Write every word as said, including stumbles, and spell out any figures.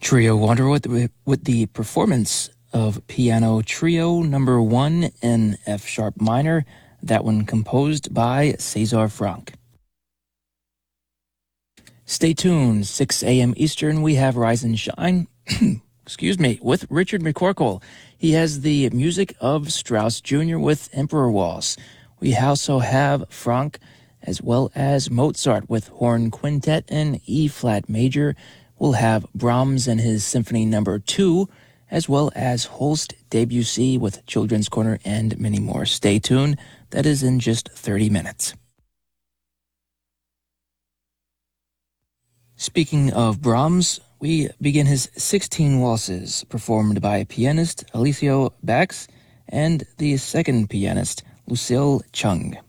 Trio Wonder with, with the performance of Piano Trio number one in F sharp minor, that one composed by César Franck. Stay tuned, six a.m. Eastern, we have Rise and Shine, excuse me, with Richard McCorkle. He has the music of Strauss Junior with Emperor Waltz. We also have Franck as well as Mozart with Horn Quintet in E-flat major. We'll have Brahms and his Symphony number two, as well as Holst Debussy with Children's Corner and many more. Stay tuned. That is in just thirty minutes. Speaking of Brahms, we begin his sixteen waltzes, performed by pianist Alessio Bax and the second pianist, Lucille Chung.